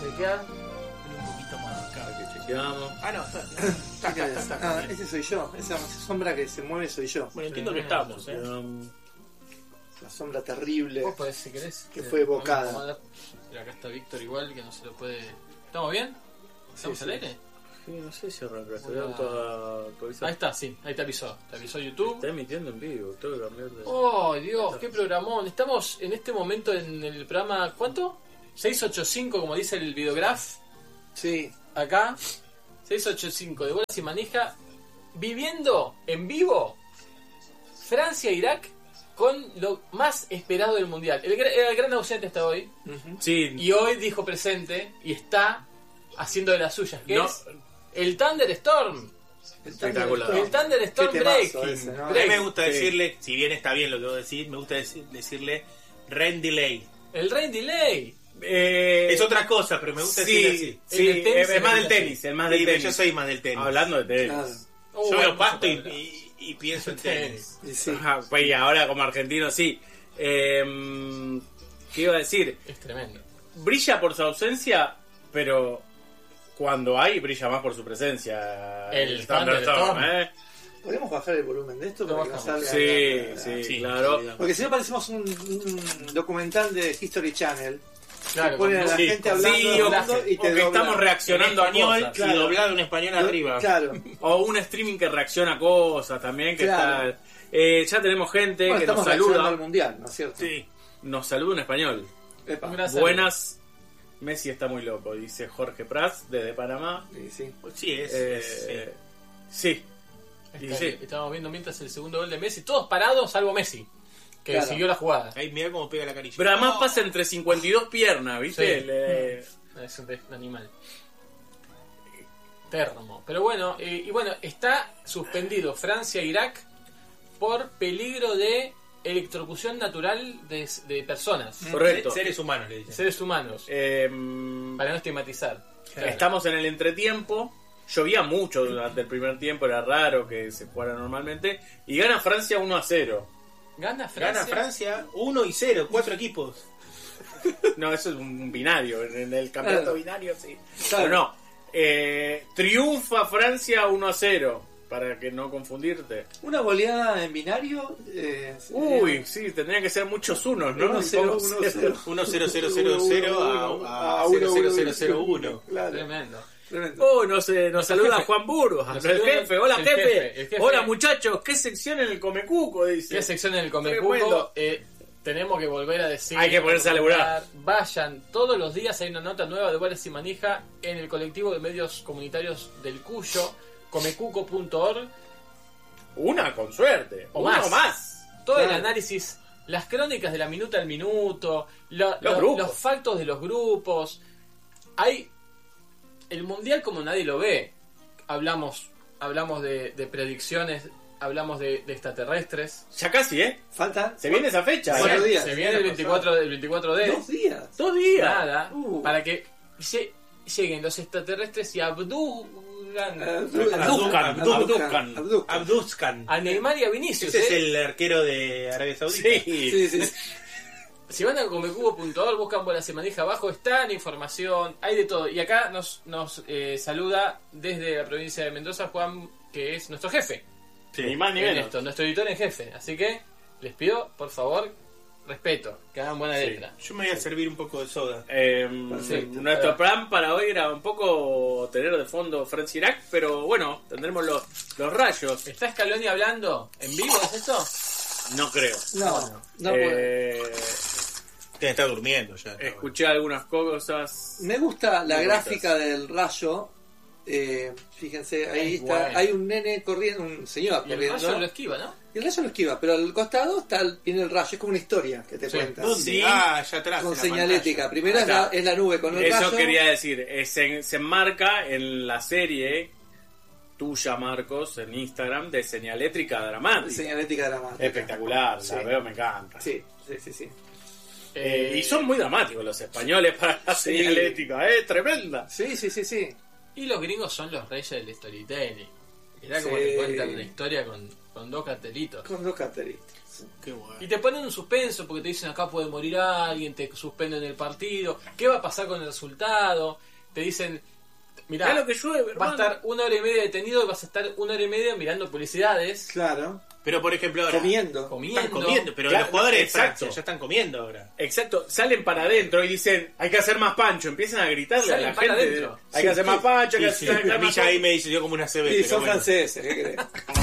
chequear. Un poquito más acá. Que chequeamos. Ah, no, está acá, está acá. Ah, ese soy yo. Esa sombra que se mueve soy yo. Bueno, entiendo que estamos, La sombra terrible Vos podés, si querés. que fue evocada. Mira, acá está Víctor igual, que no se lo puede... ¿Estamos bien? ¿Estamos Sí, al sí. aire? Sí, no sé si arrancaste. Hola. Ahí está, sí, ahí te avisó. Te avisó YouTube. Está emitiendo en vivo, tengo que cambiar de... Oh, Dios, qué programón. Estamos en este momento en el programa, ¿cuánto? 685, como dice el videograph. Sí. Acá, 685 de Bolas y Manija, viviendo en vivo Francia-Irak con lo más esperado del mundial. El gran ausente está hoy, Sí, y hoy dijo presente y está haciendo de las suyas, que No. es el Thunderstorm. espectacular. El Thunderstorm Qué temazo Breaking. ese, ¿no? A mí me gusta Sí. decirle, si bien está bien lo que voy a decir, me gusta decirle Rain Delay. El Rain Delay. Es otra cosa, pero me gusta decirle así. Sí, El del tenis, es más el del del tenis, el más Sí, del pero tenis. yo soy más del tenis. Hablando de tenis. Claro. Yo veo pasto mucho para y pienso en tenis. Y sí. Ajá, pues y ahora como argentino sí. ¿Qué iba a decir? Es tremendo. Brilla por su ausencia, pero cuando hay, brilla más por su presencia. El Thunderstorm, Thunderstorm. ¿Podemos bajar el volumen de esto para que no bajamos. salga? Sí, Sí, claro. sí. Porque si no parecemos un documental de History Channel. Claro, que ponen a la sí, gente hablando, sí, o hablando y te que doblan. estamos reaccionando a Español cosas. y doblado en español arriba. Claro. O un streaming que reacciona a cosas también, que Claro. está... ya tenemos gente Bueno, que nos estamos reaccionando saluda. al mundial, ¿no es cierto? Sí. Nos saluda en español. Epa. Gracias. Buenas. Messi está muy loco, dice Jorge Prats desde Panamá. Sí, sí. Sí, es. Sí. Y sí. Estábamos viendo mientras el segundo gol de Messi, todos parados salvo Messi, que Claro. siguió la jugada. Ahí mira cómo pega la carilla. Pero además pasa entre 52 piernas, ¿viste? Sí. Es un animal. Termo. Pero bueno, y bueno, está suspendido Francia-Irak por peligro de electrocución natural de personas, Correcto. Seres humanos, le de dicen. seres humanos, para no estigmatizar. Claro. Estamos en el entretiempo. Llovía mucho durante el primer tiempo, era raro que se jugara normalmente. Y gana Francia 1-0. Gana Francia. Gana Francia 1-0, 4 equipos. No, eso es un binario. En el campeonato Claro. binario sí. Claro. Pero no. Triunfa Francia 1-0. Para que no confundirte. Una goleada en binario. Uy, sí, tendrían que ser muchos unos, ¿no? 1-0, 1-0. 1-0-0-0-0 a 0-0-0-0-1. Claro. Tremendo. Tremendo. Oh, nos saluda jefe. Juan Burgos, Nos el saluda jefe. Hola, el jefe. jefe, el jefe. Hola, muchachos. ¿Qué sección en el Comecuco? Dice. ¿Qué sección en el Comecuco? Tremendo. Tenemos que volver a decir. Hay que ponerse a laburar. Vayan, todos los días hay una nota nueva de Bolas y Manija en el colectivo de medios comunitarios del Cuyo, comecuco.org. Una con suerte. O Uno más. Todo Claro. el análisis, las crónicas de la minuta al minuto, Los grupos. los factos de los grupos. Hay el mundial como nadie lo ve. Hablamos de predicciones, hablamos de extraterrestres. Ya casi, ¿eh? Falta. Se viene esa fecha. Cuatro ¿eh? días. Se viene el 24 de 2 días. 2 días. nada para que lleguen los extraterrestres y abdugan Abduzcan. a Neymar y a Vinicius. Ese es el arquero de Arabia Saudita. Sí. Sí, sí, sí. Si van a comecubo.org, buscan Bolas y Manija abajo, está la información, hay de todo. Y acá nos saluda desde la provincia de Mendoza Juan, que es nuestro jefe Ni más ni en menos. esto, nuestro editor en jefe. Así que les pido, por favor, respeto, que hagan buena Sí. letra. Yo me voy a servir un poco de soda. Perfecto. Nuestro plan para hoy era un poco tener de fondo Francia-Irak, pero bueno, tendremos los rayos. ¿Está Scaloni hablando en vivo? ¿Es eso? No creo. No, no puedo. Usted está durmiendo ya. Escuché algunas cosas. Me gusta la Muy gráfica del rayo. Fíjense, ahí Es está. bueno. Hay un nene corriendo, un señor Y el corriendo. rayo lo esquiva, ¿no? Y el rayo lo esquiva, pero al costado viene el rayo. Es como una historia que te Sí. cuenta. ¿Dónde? Sí. Ah, allá atrás. Con en la señalética. pantalla. Primero es Acá. es la nube con el Eso rayo. quería decir. Se enmarca en la serie tuya, Marcos, en Instagram, de Señalétrica Dramática. Señalética dramática. Espectacular, Sí. la veo, me encanta. Sí, sí, sí, sí. Y son muy dramáticos los españoles para la Sí. señalética, tremenda. Sí, sí, sí, sí. Y los gringos son los reyes del storytelling. Mirá cómo Sí. te cuentan una historia con 2 cartelitos. Con 2 cartelitos. Qué bueno. Y te ponen un suspenso porque te dicen acá puede morir alguien, te suspenden el partido, ¿qué va a pasar con el resultado? Te dicen, mirá, Mirá lo que llueve, va a hermano. estar 1 hora y media detenido y vas a estar 1 hora y media mirando publicidades, Claro. Pero por ejemplo ahora. Comiendo. Están comiendo, pero Claro, los jugadores de exacto. Francia ya están comiendo ahora. Exacto, salen para adentro y dicen, hay que hacer más pancho, empiezan a gritarle Salen a la para gente, adentro. hay que hacer más pancho, hay que Sí, hacer a mí más ya ahí me dice yo como una CB. Sí, pero son bueno. franceses, ¿qué crees?